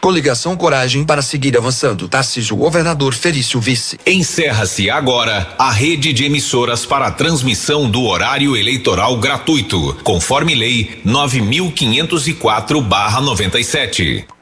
Coligação Coragem para seguir avançando. Tarcísio Governador, Felício Vice. Encerra-se agora a rede de emissoras para a transmissão do horário eleitoral gratuito, conforme lei 9.504/97.